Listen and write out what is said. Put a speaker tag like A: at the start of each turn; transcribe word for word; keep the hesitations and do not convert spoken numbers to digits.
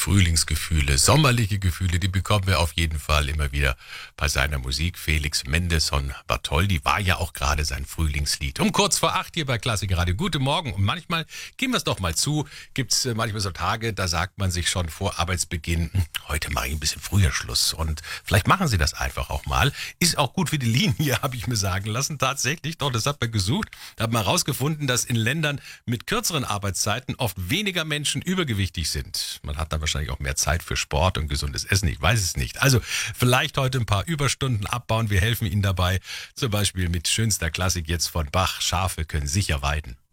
A: Frühlingsgefühle, sommerliche Gefühle, die bekommen wir auf jeden Fall immer wieder bei seiner Musik. Felix Mendelssohn Bartholdy war ja auch gerade sein Frühlingslied. Um kurz vor acht hier bei Klassik Radio. Guten Morgen. Und manchmal, geben wir es doch mal zu, gibt es manchmal so Tage, da sagt man sich schon vor Arbeitsbeginn, heute mache ich ein bisschen früher Schluss. Und vielleicht machen Sie das einfach auch mal. Ist auch gut für die Linie, habe ich mir sagen lassen. Tatsächlich, doch, das hat man gesucht. Da hat man herausgefunden, dass in Ländern mit kürzeren Arbeitszeiten oft weniger Menschen übergewichtig sind. Man hat dann wahrscheinlich auch mehr Zeit für Sport und gesundes Essen, ich weiß es nicht. Also vielleicht heute ein paar Überstunden abbauen, wir helfen Ihnen dabei. Zum Beispiel mit schönster Klassik jetzt von Bach, Schafe können sicher weiden.